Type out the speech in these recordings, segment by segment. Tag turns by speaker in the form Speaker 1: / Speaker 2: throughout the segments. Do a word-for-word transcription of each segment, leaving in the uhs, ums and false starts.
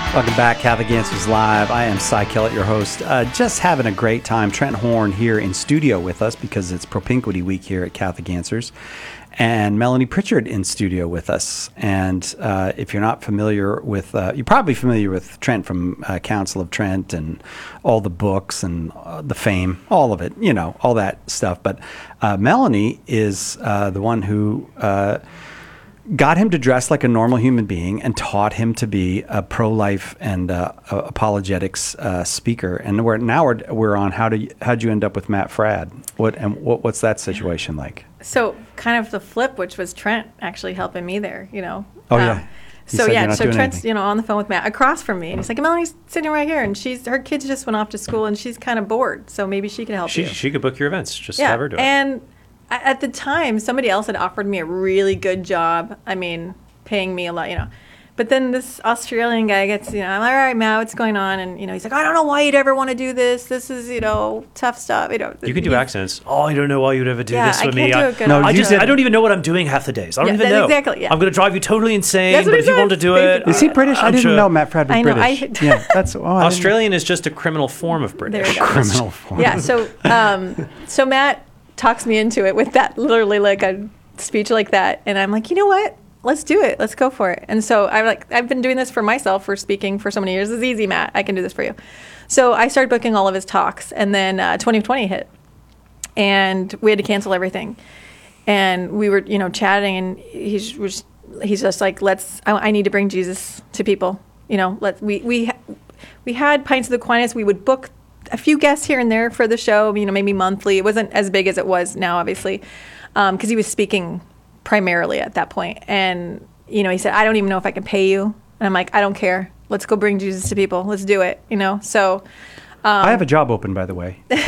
Speaker 1: Welcome back, Catholic Answers Live. I am Cy Kellett, your host. Uh, just having a great time. Trent Horn here in studio with us because it's Propinquity Week here at Catholic Answers. And Melanie Pritchard in studio with us. And uh, if you're not familiar with, uh, you're probably familiar with Trent from uh, Council of Trent and all the books and uh, the fame, all of it, you know, all that stuff. But uh, Melanie is uh, the one who uh, got him to dress like a normal human being and taught him to be a pro-life and uh, apologetics uh, speaker. And we're now we're, we're on how do how'd you end up with Matt Fradd? What and what, what's that situation like?
Speaker 2: So kind of the flip, which was Trent actually helping me there, you know.
Speaker 1: Oh
Speaker 2: um,
Speaker 1: yeah. He
Speaker 2: so yeah, so Trent's
Speaker 1: anything.
Speaker 2: you know on the phone with Matt across from me, and he's like, Melanie's sitting right here, and she's her kids just went off to school, and she's kind of bored, so maybe she can help
Speaker 3: she,
Speaker 2: you.
Speaker 3: She could book your events. Just
Speaker 2: yeah,
Speaker 3: have her do it.
Speaker 2: And at the time, somebody else had offered me a really good job. I mean, paying me a lot, you know. But then this Australian guy gets, you know, I'm like, all right, Matt, what's going on? And, you know, he's like, I don't know why you'd ever want to do this. This is, you know, tough stuff. You know,
Speaker 3: you can do accents. Oh, I don't know why you'd ever do
Speaker 2: yeah,
Speaker 3: this with
Speaker 2: I
Speaker 3: me.
Speaker 2: Can't do
Speaker 3: I,
Speaker 2: a good
Speaker 3: no, I just,
Speaker 1: did,
Speaker 3: I don't even know what I'm doing half the days. I don't
Speaker 2: yeah,
Speaker 3: even know.
Speaker 2: Exactly, yeah.
Speaker 3: I'm going to drive you totally insane,
Speaker 2: That's
Speaker 3: but
Speaker 2: what
Speaker 3: if you want to do it.
Speaker 1: Is he British?
Speaker 3: I'm
Speaker 1: I didn't
Speaker 3: sure.
Speaker 1: know Matt Fradd was
Speaker 2: I know,
Speaker 1: British.
Speaker 2: I,
Speaker 1: yeah, that's oh,
Speaker 3: Australian is just a criminal form of British.
Speaker 2: There you go.
Speaker 1: Criminal form.
Speaker 2: Yeah, so, um, so Matt talks me into it with that, literally like a speech like that. And I'm like, you know what? Let's do it. Let's go for it. And so I'm like, I've been doing this for myself for speaking for so many years. It's easy, Matt. I can do this for you. So I started booking all of his talks, and then uh, twenty twenty hit, and we had to cancel everything. And we were, you know, chatting, and he's was he's just like, let's. I, I need to bring Jesus to people. You know, let we we we had Pints of the Aquinas. We would book a few guests here and there for the show. You know, maybe monthly. It wasn't as big as it was now, obviously, because um, he was speaking primarily at that point. And, you know, he said, I don't even know if I can pay you. And I'm like, I don't care. Let's go bring Jesus to people. Let's do it. You know, so. Um,
Speaker 1: I have a job open, by the way. If,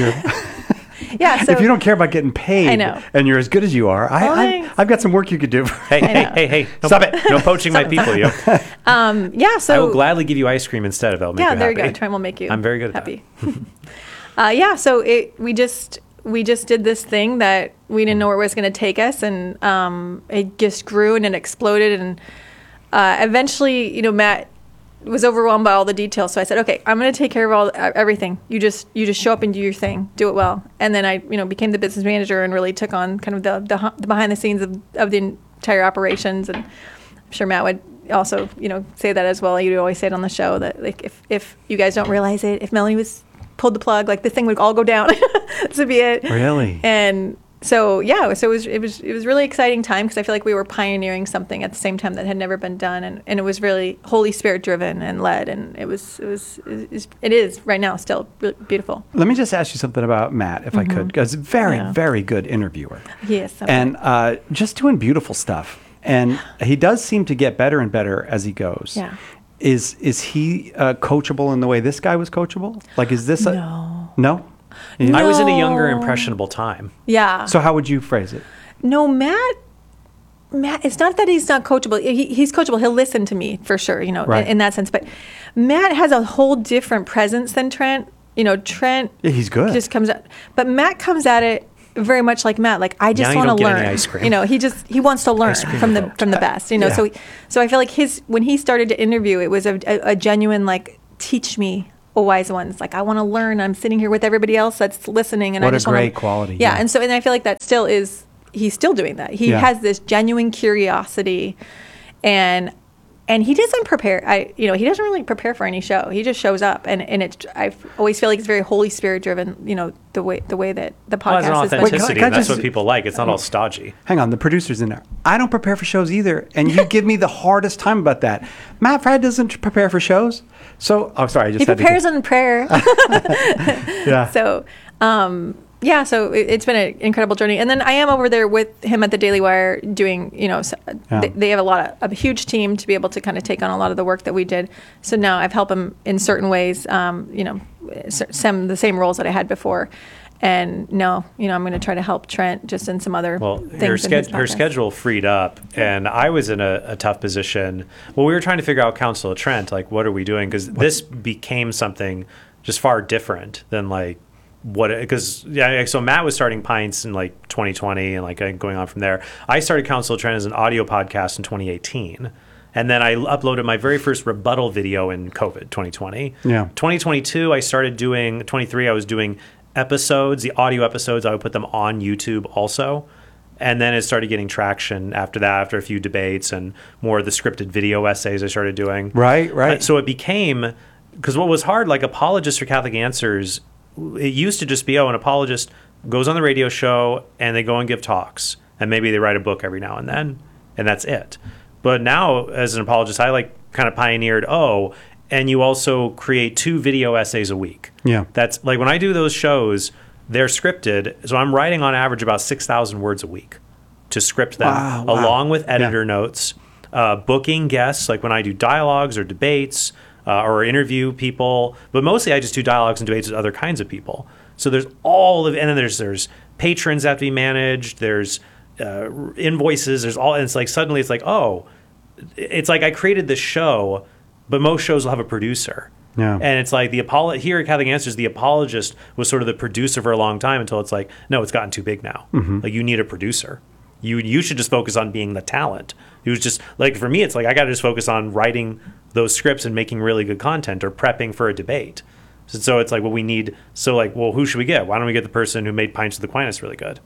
Speaker 2: yeah, so,
Speaker 1: if you don't care about getting paid
Speaker 2: I know.
Speaker 1: and you're as good as you are, I,
Speaker 2: oh,
Speaker 1: I, I've got some work you could do.
Speaker 3: Hey, hey, hey, hey. No,
Speaker 1: Stop it.
Speaker 3: No poaching my people, yo.
Speaker 2: Um, yeah, so.
Speaker 3: I will gladly give you ice cream instead if I'll make
Speaker 2: yeah,
Speaker 3: you
Speaker 2: there
Speaker 3: happy.
Speaker 2: you go. Trent will make you
Speaker 3: I'm very good at
Speaker 2: happy. uh, yeah, so it, we just... we just did this thing that we didn't know where it was going to take us, and um, it just grew and it exploded. And uh, eventually, you know, Matt was overwhelmed by all the details. So I said, okay, I'm going to take care of all everything. You just you just show up and do your thing, do it well. And then I, you know, became the business manager and really took on kind of the the, the behind the scenes of, of the entire operations. And I'm sure Matt would also, you know, say that as well. You'd always say it on the show that like if if you guys don't realize it, if Melanie was pulled the plug, like this thing would all go down. This would be it.
Speaker 1: Really?
Speaker 2: And so yeah, so it was it was it was really exciting time because I feel like we were pioneering something at the same time that had never been done, and, and it was really Holy Spirit driven and led, and it was it was it is, it is right now still really beautiful.
Speaker 1: Let me just ask you something about Matt, if mm-hmm. I could, because very
Speaker 2: yeah.
Speaker 1: very good interviewer.
Speaker 2: He is, so
Speaker 1: and uh, just doing beautiful stuff, and he does seem to get better and better as he goes.
Speaker 2: Yeah.
Speaker 1: Is is he uh, coachable in the way this guy was coachable? Like, is this a
Speaker 2: no?
Speaker 1: No.
Speaker 2: No.
Speaker 3: I was in a younger, impressionable time.
Speaker 2: Yeah.
Speaker 1: So how would you phrase it?
Speaker 2: No, Matt. Matt, it's not that he's not coachable. He, he's coachable. He'll listen to me for sure, you know,
Speaker 1: right.
Speaker 2: in, in that sense. But Matt has a whole different presence than Trent. You know, Trent.
Speaker 1: Yeah, he's good.
Speaker 2: Just comes at, but Matt comes at it very much like Matt. Like I just want to learn.
Speaker 3: Ice cream.
Speaker 2: You know, he just he wants to learn from the from the best. You know,
Speaker 1: yeah.
Speaker 2: so he, so I feel like his when he started to interview, it was a, a, a genuine like teach me. Oh, wise ones. Like I want to learn. I'm sitting here with everybody else that's listening, and
Speaker 1: what
Speaker 2: I just
Speaker 1: a great
Speaker 2: wanna,
Speaker 1: quality.
Speaker 2: Yeah,
Speaker 1: yeah,
Speaker 2: and so and I feel like that still is. He's still doing that. He
Speaker 1: yeah.
Speaker 2: has this genuine curiosity, and and he doesn't prepare. I you know he doesn't really prepare for any show. He just shows up, and and it. I always feel like it's very Holy Spirit driven. You know the way the way that the podcast
Speaker 3: well, it's an
Speaker 2: is.
Speaker 3: authenticity.
Speaker 1: Wait, can I- can I
Speaker 3: and that's
Speaker 1: just-
Speaker 3: what people like. It's not all stodgy.
Speaker 1: Hang on, the producer's in there. I don't prepare for shows either, and you give me the hardest time about that. Matt Fradd doesn't prepare for shows, so oh, sorry, I just
Speaker 2: He
Speaker 1: had
Speaker 2: prepares
Speaker 1: to
Speaker 2: in prayer.
Speaker 1: yeah.
Speaker 2: So, um, yeah, so it, it's been an incredible journey. And then I am over there with him at the Daily Wire doing, you know, so
Speaker 1: Yeah.
Speaker 2: they, they have a lot of, a huge team to be able to kind of take on a lot of the work that we did. So now I've helped him in certain ways, um, you know, some the same roles that I had before. And no, you know, I'm going to try to help Trent just in some other
Speaker 3: well,
Speaker 2: things.
Speaker 3: her,
Speaker 2: in
Speaker 3: sched-
Speaker 2: his
Speaker 3: her
Speaker 2: podcast.
Speaker 3: schedule freed up, and I was in a, a tough position. Well, we were trying to figure out Council of Trent, like, what are we doing? Because this became something just far different than, like, what, because, yeah, so Matt was starting Pints in, like, twenty twenty and, like, going on from there. I started Council of Trent as an audio podcast in twenty eighteen. And then I uploaded my very first rebuttal video in COVID twenty twenty.
Speaker 1: Yeah.
Speaker 3: twenty twenty-two, I started doing, twenty-three, I was doing episodes, the audio episodes. I would put them on YouTube also. And then it started getting traction after that, after a few debates and more of the scripted video essays I started doing.
Speaker 1: Right, right.
Speaker 3: Uh, so it became, because what was hard, like Apologists for Catholic Answers, it used to just be, oh, an apologist goes on the radio show and they go and give talks. And maybe they write a book every now and then. And that's it. But now, as an apologist, I like kind of pioneered, oh, and you also create two video essays a week.
Speaker 1: Yeah.
Speaker 3: That's like when I do those shows, they're scripted. So I'm writing on average about six thousand words a week to script them,
Speaker 1: Wow, wow.
Speaker 3: along with editor
Speaker 1: Yeah.
Speaker 3: notes, uh, booking guests, like when I do dialogues or debates uh, or interview people. But mostly I just do dialogues and debates with other kinds of people. So there's all of, and then there's there's patrons that have to be managed. There's uh, invoices. There's all, and it's like suddenly it's like, oh, it's like I created this show, but most shows will have a producer.
Speaker 1: Yeah.
Speaker 3: And it's like the apolo- here at Catholic Answers, the apologist was sort of the producer for a long time until it's like, no, it's gotten too big now.
Speaker 1: Mm-hmm.
Speaker 3: Like you need a producer. You you should just focus on being the talent. It was just like for me, it's like I got to just focus on writing those scripts and making really good content or prepping for a debate. So, so it's like, well, we need. So like, well, who should we get? Why don't we get the person who made Pints of the Aquinas really good?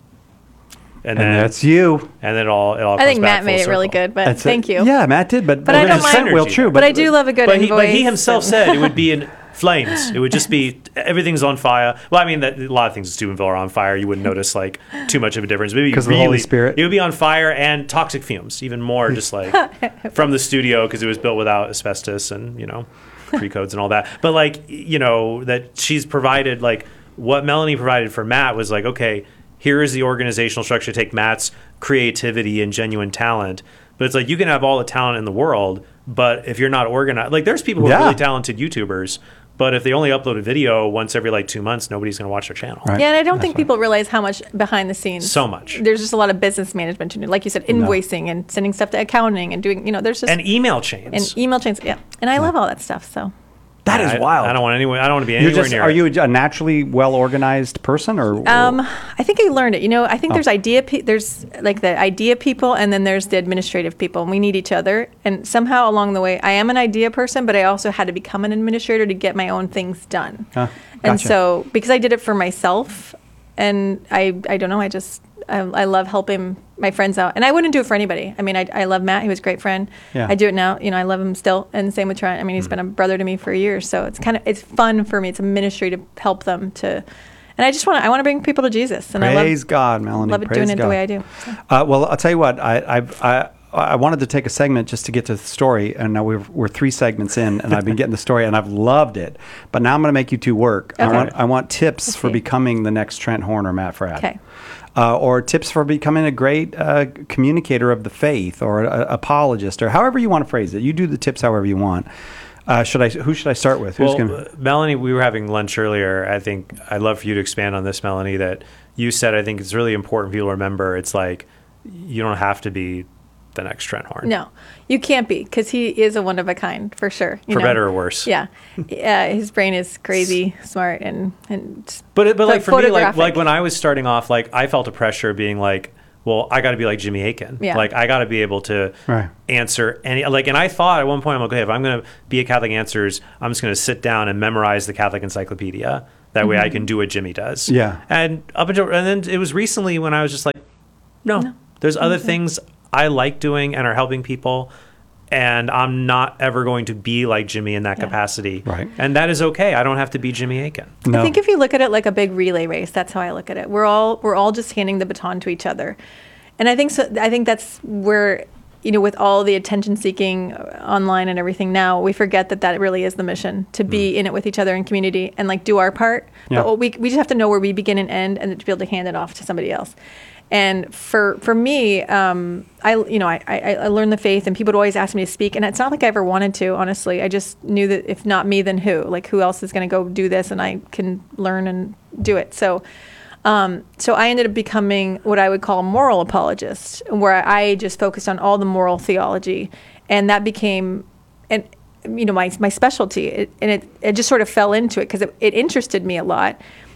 Speaker 1: And that's you.
Speaker 3: And then it all it all.
Speaker 2: I think
Speaker 3: comes back
Speaker 2: Matt
Speaker 3: full
Speaker 2: made it really
Speaker 3: circle.
Speaker 2: good, but
Speaker 1: That's
Speaker 2: thank
Speaker 1: it.
Speaker 2: you.
Speaker 1: Yeah, Matt did, but,
Speaker 2: But I don't mind-
Speaker 1: well, true.
Speaker 2: But I do love a good
Speaker 3: But he, but he
Speaker 2: invoice
Speaker 3: himself
Speaker 2: and-
Speaker 3: said it would be in flames. It would just be everything's on fire. Well, I mean, that, a lot of things at Steubenville are on fire. You wouldn't notice like too much of a difference. Maybe
Speaker 1: 'Cause of the
Speaker 3: really,
Speaker 1: Holy Spirit.
Speaker 3: It would be on fire and toxic fumes, even more, just like from the studio because it was built without asbestos and you know pre-codes and all that. But like you know that she's provided like what Melanie provided for Matt was like okay. Here is the organizational structure to take Matt's creativity and genuine talent. But it's like you can have all the talent in the world, but if you're not organized, like there's people who
Speaker 1: Yeah.
Speaker 3: are really talented YouTubers, but if they only upload a video once every like two months, nobody's going to watch their channel.
Speaker 1: Right.
Speaker 2: Yeah, and I don't
Speaker 1: That's
Speaker 2: think
Speaker 1: right.
Speaker 2: people realize how much behind the scenes.
Speaker 3: So much.
Speaker 2: There's just a lot of business management to do. Like you said, invoicing and sending stuff to accounting and doing, you know, there's just.
Speaker 3: And email chains.
Speaker 2: and email chains. Yeah. And I love all that stuff. So.
Speaker 1: That is
Speaker 3: I,
Speaker 1: wild.
Speaker 3: I don't want anyone. I don't want to be
Speaker 1: You're
Speaker 3: anywhere
Speaker 1: just,
Speaker 3: near.
Speaker 1: are
Speaker 3: it.
Speaker 1: you a naturally well organized person, or?
Speaker 2: Um, I think I learned it. You know, I think
Speaker 1: Oh.
Speaker 2: there's idea, pe- there's like the idea people, and then there's the administrative people, and we need each other. And somehow along the way, I am an idea person, but I also had to become an administrator to get my own things done.
Speaker 1: Huh,
Speaker 2: And
Speaker 1: gotcha.
Speaker 2: so, because I did it for myself, and I, I don't know, I just, I, I love helping my friends out, and I wouldn't do it for anybody. I mean, I, I love Matt; he was a great friend.
Speaker 1: Yeah.
Speaker 2: I do it now. You know, I love him still, and same with Trent. I mean, he's been a brother to me for years, so it's kind of it's fun for me. It's a ministry to help them to, and I just want to I want to bring people to Jesus, and
Speaker 1: Praise
Speaker 2: I love
Speaker 1: God, Melanie.
Speaker 2: love it
Speaker 1: Praise
Speaker 2: doing it
Speaker 1: God.
Speaker 2: the way I do. So.
Speaker 1: Uh, well, I'll tell you what. I I've, I I wanted to take a segment just to get to the story, and now we're we're three segments in, and I've been getting the story, and I've loved it. But now I'm going to make you two work. I
Speaker 2: Okay.
Speaker 1: want I want tips
Speaker 2: Let's
Speaker 1: for
Speaker 2: see.
Speaker 1: becoming the next Trent Horn or Matt Fradd.
Speaker 2: Okay.
Speaker 1: Uh, or tips for becoming a great uh, communicator of the faith, or a, a apologist, or however you want to phrase it. You do the tips however you want. Uh, should I? Who should I start with? Who's
Speaker 3: Well,
Speaker 1: gonna?
Speaker 3: uh, Melanie, we were having lunch earlier. I think I'd love for you to expand on this, Melanie, that you said I think it's really important for people to remember. It's like you don't have to be the next Trent Horn.
Speaker 2: No, you can't be, because he is a one of a kind for sure. You
Speaker 3: For
Speaker 2: know?
Speaker 3: better or worse.
Speaker 2: Yeah, uh, his brain is crazy, smart, and and
Speaker 3: But it, but like
Speaker 2: But
Speaker 3: for me, like
Speaker 2: photographic.
Speaker 3: like when I was starting off, like I felt a pressure of being like, well, I got to be like Jimmy Akin.
Speaker 2: Yeah.
Speaker 3: Like I got to be able to
Speaker 1: Right.
Speaker 3: answer any like. And I thought at one point, I'm like, okay, if I'm going to be at Catholic Answers, I'm just going to sit down and memorize the Catholic Encyclopedia. That way, I can do what Jimmy does.
Speaker 1: Yeah.
Speaker 3: And up until and then it was recently when I was just like, no, there's other things I like doing and are helping people. And I'm not ever going to be like Jimmy in that
Speaker 2: Yeah.
Speaker 3: capacity.
Speaker 1: Right.
Speaker 3: And that is okay. I don't have to be Jimmy Akin.
Speaker 1: No.
Speaker 2: I think if you look at it like a big relay race, that's how I look at it. We're all we're all just handing the baton to each other, and I think so. I think that's where, you know, with all the attention seeking online and everything now, we forget that that really is the mission, to be in it with each other in community and like do our part.
Speaker 1: Yeah.
Speaker 2: But we we just have to know where we begin and end, and to be able to hand it off to somebody else. And for for me, um, I you know I, I I learned the faith, and people would always ask me to speak, and it's not like I ever wanted to. Honestly, I just knew that if not me, then who? Like who else is going to go do this, and I can learn and do it. So, um, so I ended up becoming what I would call a moral apologist, where I just focused on all the moral theology, and that became and you know my my specialty. It, and it it just sort of fell into it because it, it interested me a lot.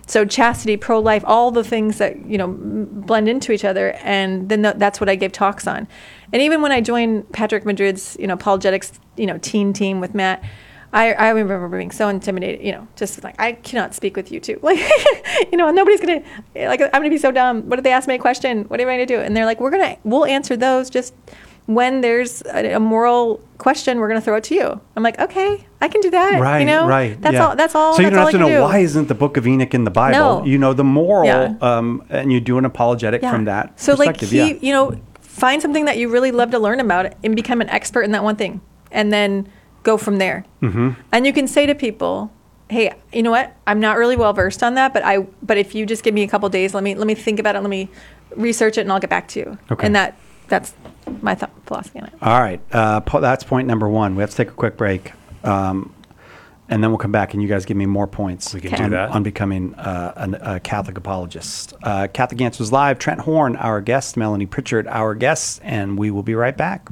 Speaker 2: So chastity, pro-life, all the things that, you know, blend into each other. And then th- that's what I gave talks on. And even when I joined Patrick Madrid's, you know, apologetics, you know, teen team with Matt, I, I remember being so intimidated, you know, just like, I cannot speak with you two. Like, you know, nobody's going to, like, I'm going to be so dumb. What if they ask me a question? What am I going to do? And they're like, we're going to, we'll answer those just when there's a, a moral question, we're going to throw it to you. I'm like, okay, I can do that.
Speaker 1: Right,
Speaker 2: you know?
Speaker 1: right.
Speaker 2: That's
Speaker 1: yeah.
Speaker 2: all, that's all,
Speaker 1: So you
Speaker 2: that's
Speaker 1: don't
Speaker 2: all
Speaker 1: have to
Speaker 2: I can
Speaker 1: know,
Speaker 2: do.
Speaker 1: why isn't the Book of Enoch in the Bible?
Speaker 2: No.
Speaker 1: You know the moral,
Speaker 2: Yeah.
Speaker 1: um, and you do an apologetic
Speaker 2: Yeah.
Speaker 1: from that
Speaker 2: So like
Speaker 1: perspective.
Speaker 2: he,
Speaker 1: yeah.
Speaker 2: you know, find something that you really love to learn about and become an expert in that one thing, and then go from there. Mm-hmm. And you can say to people, "Hey, you know what? I'm not really well versed on that, but I, but if you just give me a couple days, let me let me think about it, let me research it, and I'll get back to you."
Speaker 1: Okay.
Speaker 2: And that that's my thought philosophy on it.
Speaker 1: All right. Uh, po- that's point number one. We have to take a quick break. Um, and then we'll come back and you guys give me more points
Speaker 3: We can
Speaker 2: Okay.
Speaker 3: do
Speaker 1: on,
Speaker 3: that.
Speaker 1: on becoming uh, an, a Catholic apologist. Uh, Catholic Answers Live, Trent Horn, our guest, Melanie Pritchard, our guest, and we will be right back.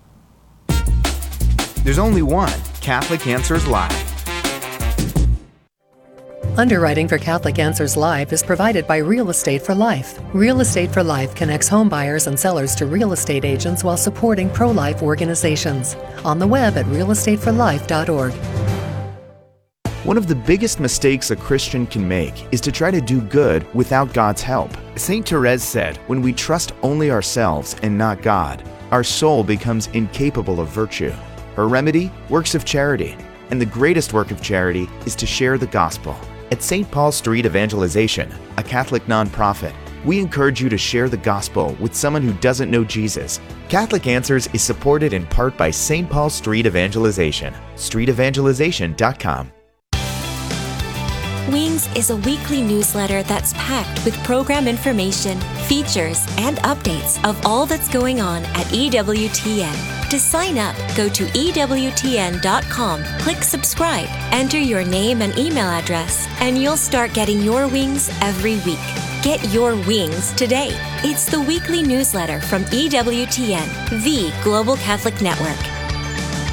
Speaker 4: There's only one Catholic Answers Live.
Speaker 5: Underwriting for Catholic Answers Live is provided by Real Estate for Life. Real Estate for Life connects home buyers and sellers to real estate agents while supporting pro-life organizations. On the web at real estate for life dot org.
Speaker 4: One of the biggest mistakes a Christian can make is to try to do good without God's help. Saint Therese said, when we trust only ourselves and not God, our soul becomes incapable of virtue. Her remedy? Works of charity. And the greatest work of charity is to share the gospel. At Saint Paul Street Evangelization, a Catholic nonprofit, we encourage you to share the gospel with someone who doesn't know Jesus. Catholic Answers is supported in part by Saint Paul Street Evangelization, street evangelization dot com.
Speaker 6: Wings is a weekly newsletter that's packed with program information, features, and updates of all that's going on at E W T N. To sign up, go to E W T N dot com, click subscribe, enter your name and email address, and you'll start getting your wings every week. Get your wings today. It's the weekly newsletter from E W T N, the Global Catholic Network.